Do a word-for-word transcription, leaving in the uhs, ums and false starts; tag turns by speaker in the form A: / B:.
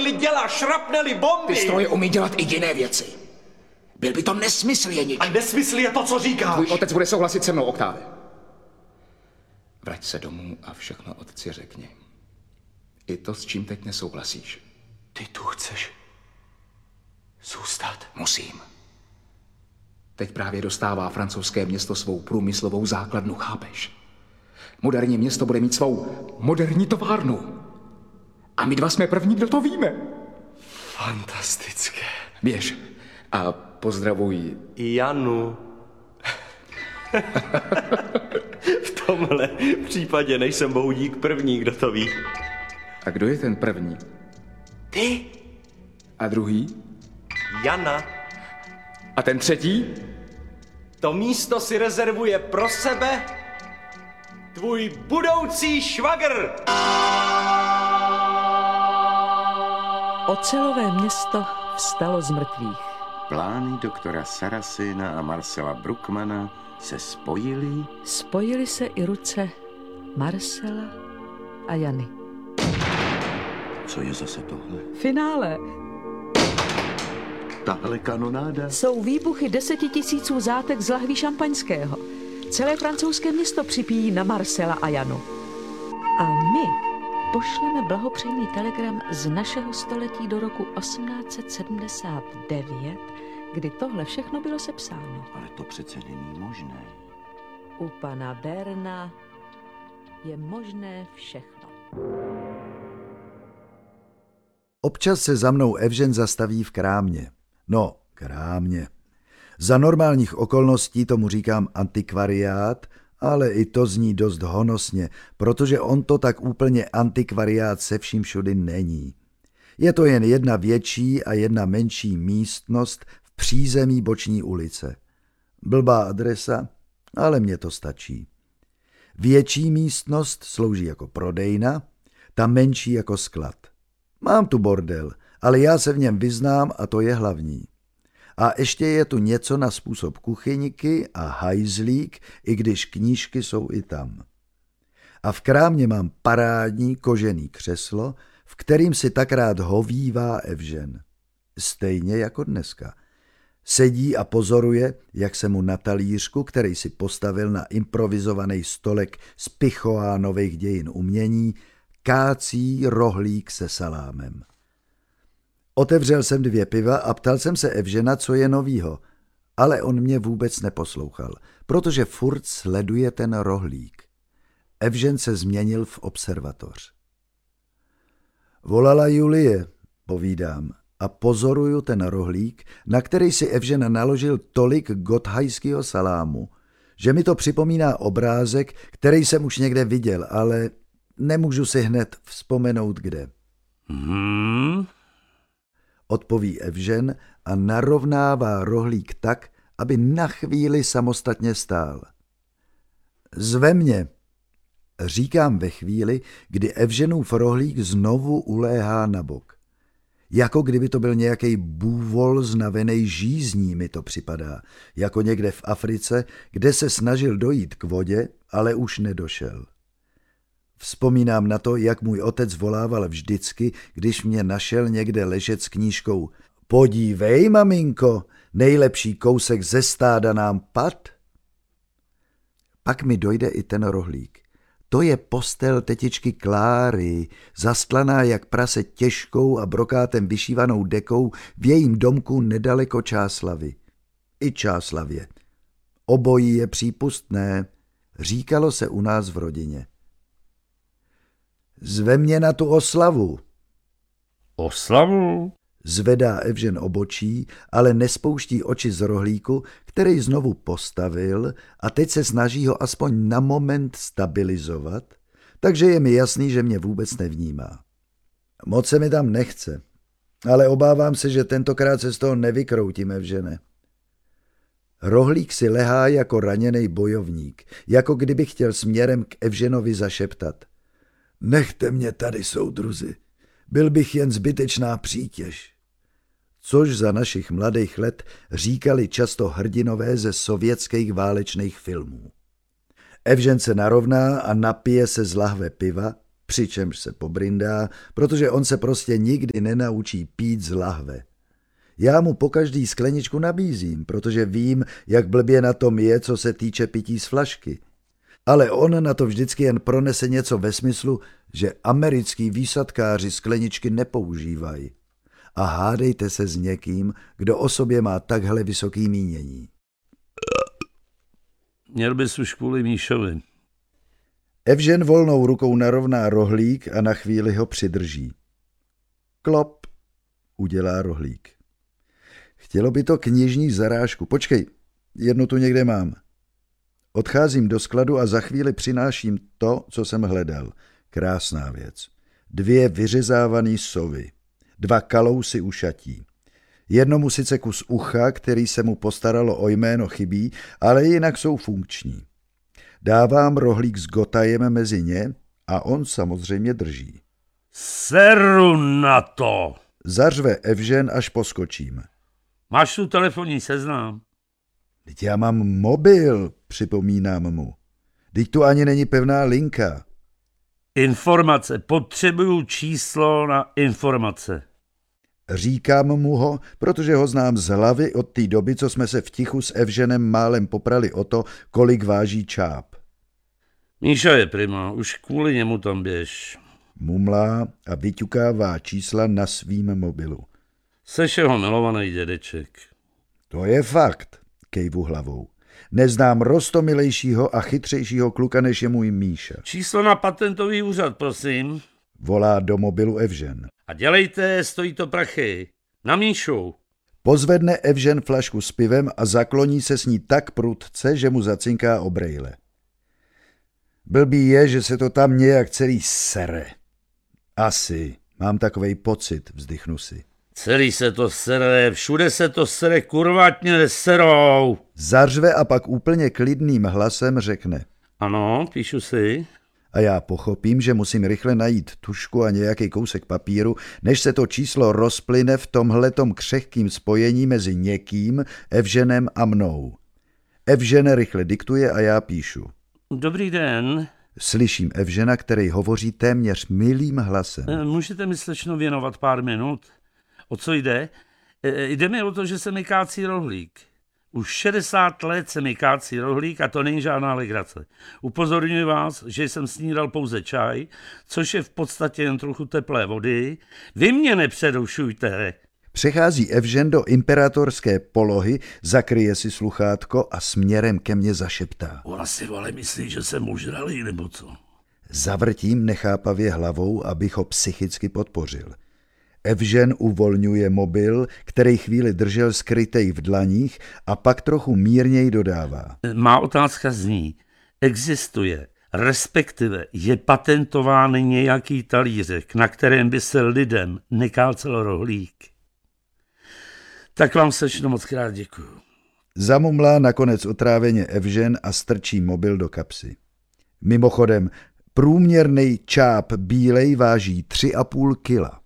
A: strojili děla, šrapnely, bomby.
B: Ty stroje umí dělat i jiné věci. Byl by to nesmysl, Jenič.
A: A nesmysl je to, co říkáš.
B: Tvůj otec bude souhlasit se mnou, Oktáve. Vrať se domů a všechno otci řekni. I to, s čím teď nesouhlasíš.
A: Ty tu chceš zůstat?
B: Musím. Teď právě dostává francouzské město svou průmyslovou základnu, chápeš? Moderní město bude mít svou moderní továrnu. A my dva jsme první, kdo to víme.
A: Fantastické.
B: Běž a pozdravuj
A: Janu. V tomhle případě nejsem Boudík první, kdo to ví.
B: A kdo je ten první?
A: Ty.
B: A druhý?
A: Jana.
B: A ten třetí?
A: To místo si rezervuje pro sebe tvůj budoucí švagr.
C: Ocelové město vstalo z mrtvých.
D: Plány doktora Saracena a Marcela Bruckmana se spojily.
C: Spojily se i ruce Marcela a Jany.
D: Co je zase tohle?
C: Finále.
D: Tahle kanonáda?
C: Jsou výbuchy desetitisíců zátek z lahví šampaňského. Celé francouzské město připíjí na Marcela a Janu. A my pošleme blahopřejný telegram z našeho století do roku osmnáct set sedmdesát devět, kdy tohle všechno bylo sepsáno.
D: Ale to přece není možné.
C: U pana Berna je možné všechno.
E: Občas se za mnou Evžen zastaví v krámě. No, krámě. Za normálních okolností tomu říkám antikvariát, ale i to zní dost honosně, protože on to tak úplně antikvariát se vším všudy není. Je to jen jedna větší a jedna menší místnost v přízemí boční ulice. Blbá adresa, ale mně to stačí. Větší místnost slouží jako prodejna, ta menší jako sklad. Mám tu bordel, ale já se v něm vyznám a to je hlavní. A ještě je tu něco na způsob kuchyňky a hajzlík, i když knížky jsou i tam. A v krámě mám parádní kožený křeslo, v kterým si tak rád hovívá Evžen. Stejně jako dneska. Sedí a pozoruje, jak se mu na talířku, který si postavil na improvizovaný stolek z Pichoánových dějin umění, kácí rohlík se salámem. Otevřel jsem dvě piva a ptal jsem se Evžena, co je novýho, ale on mě vůbec neposlouchal, protože furt sleduje ten rohlík. Evžen se změnil v observatoř. Volala Julie, povídám, a pozoruju ten rohlík, na který si Evžen naložil tolik gotthajského salámu, že mi to připomíná obrázek, který jsem už někde viděl, ale nemůžu si hned vzpomenout kde.
D: Hmm?
E: Odpoví Evžen a narovnává rohlík tak, aby na chvíli samostatně stál. Zve mě, říkám ve chvíli, kdy Evženův rohlík znovu uléhá na bok. Jako kdyby to byl nějaký bůvol znavenej žízní, mi to připadá, jako někde v Africe, kde se snažil dojít k vodě, ale už nedošel. Vzpomínám na to, jak můj otec volával vždycky, když mě našel někde ležet s knížkou Podívej, maminko, nejlepší kousek ze stáda nám pad. Pak mi dojde i ten rohlík. To je postel tetičky Kláry, zastlaná jak prase těžkou a brokátem vyšívanou dekou v jejím domku nedaleko Čáslavy. I Čáslavě. Obojí je přípustné, říkalo se u nás v rodině. Zve mě na tu oslavu.
D: Oslavu?
E: Zvedá Evžen obočí, ale nespouští oči z rohlíku, který znovu postavil a teď se snaží ho aspoň na moment stabilizovat, takže je mi jasný, že mě vůbec nevnímá. Moc se mi tam nechce, ale obávám se, že tentokrát se z toho nevykroutím, Evžene. Rohlík si lehá jako raněnej bojovník, jako kdyby chtěl směrem k Evženovi zašeptat. Nechte mě tady, soudruzi, byl bych jen zbytečná přítěž. Což za našich mladých let říkali často hrdinové ze sovětských válečných filmů. Evžen se narovná a napije se z lahve piva, přičemž se pobrindá, protože on se prostě nikdy nenaučí pít z lahve. Já mu po každý skleničku nabízím, protože vím, jak blbě na tom je, co se týče pití z flašky. Ale on na to vždycky jen pronese něco ve smyslu, že americký výsadkáři skleničky nepoužívají. A hádejte se s někým, kdo o sobě má takhle vysoký mínění.
F: Měl bys už kvůli Míšovi.
E: Evžen volnou rukou narovná rohlík a na chvíli ho přidrží. Klop, udělá rohlík. Chtělo by to knižní zarážku. Počkej, jednu tu někde mám. Odcházím do skladu a za chvíli přináším to, co jsem hledal. Krásná věc. Dvě vyřezávané sovy. Dva kalousy ušatí. Jednomu sice kus ucha, který se mu postaralo o jméno, chybí, ale jinak jsou funkční. Dávám rohlík s gotajem mezi ně a on samozřejmě drží.
F: Seru na to!
E: Zařve Evžen, až poskočím.
F: Máš tu telefonní seznam?
E: Teď já mám mobil, připomínám mu. Teď tu ani není pevná linka.
F: Informace. Potřebuju číslo na informace.
E: Říkám mu ho, protože ho znám z hlavy od té doby, co jsme se v tichu s Evženem málem poprali o to, kolik váží čáp.
F: Míša je prima, už kvůli němu tam běž.
E: Mumlá a vyťukává čísla na svým mobilu.
F: Seš jeho milovaný dědeček.
E: To je fakt, kejvu hlavou. Neznám roztomilejšího a chytřejšího kluka, než je můj Míša.
F: Číslo na patentový úřad, prosím.
E: Volá do mobilu Evžen.
F: A dělejte, stojí to prachy. Na Míšu.
E: Pozvedne Evžen flašku s pivem a zakloní se s ní tak prudce, že mu zacinká obrejle. Blbý je, že se to tam nějak celý sere. Asi, mám takovej pocit, vzdychnu si.
F: Celý se to sere, všude se to sere, kurvatně serou.
E: Zařve a pak úplně klidným hlasem řekne.
F: Ano, píšu si.
E: A já pochopím, že musím rychle najít tužku a nějaký kousek papíru, než se to číslo rozplyne v tomhletom křehkým spojení mezi někým, Evženem a mnou. Evžen rychle diktuje a já píšu.
F: Dobrý den.
E: Slyším Evžena, který hovoří téměř milým hlasem.
F: Můžete mi slečno věnovat pár minut? O co jde? Jde mi o to, že se mi kácí rohlík. Už šedesát let se mi kácí rohlík a to není žádná legrace. Upozorňuji vás, že jsem snídal pouze čaj, což je v podstatě jen trochu teplé vody. Vy mě nepřerušujte.
E: Přechází Evžen do imperatorské polohy, zakryje si sluchátko a směrem ke mně zašeptá.
F: Ona si ale myslí, že jsem ožralý, nebo co?
E: Zavrtím nechápavě hlavou, abych ho psychicky podpořil. Evžen uvolňuje mobil, který chvíli držel skrytej v dlaních a pak trochu mírněji dodává.
F: Má otázka zní, existuje, respektive je patentován nějaký talířek, na kterém by se lidem nekácel rohlík. Tak vám slečno moc krát děkuju.
E: Zamumlá nakonec otráveně Evžen a strčí mobil do kapsy. Mimochodem, průměrný čáp bílej váží tři a půl kila.